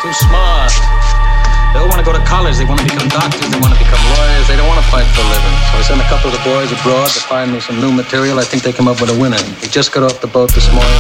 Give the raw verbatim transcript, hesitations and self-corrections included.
Too smart. They all want to go to college. They want to become doctors. They want to become lawyers. They don't want to fight for a living. So I sent a couple of the boys abroad to find me some new material. I think they come up with a winner. We just got off the boat this morning.